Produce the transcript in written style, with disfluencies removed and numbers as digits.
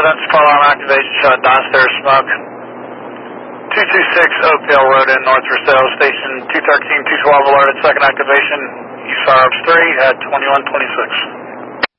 residence, car alarm activation, shot downstairs smoke. 226 Oakdale Road in North Rosedale, station 213, 212 alerted, second activation. East Fire Ups 3 at 2126.